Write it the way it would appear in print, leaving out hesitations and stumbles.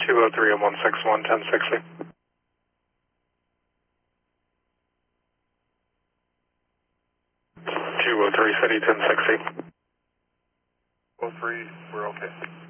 203 and 161, 1060. 203 City, 1060. 03, we're okay.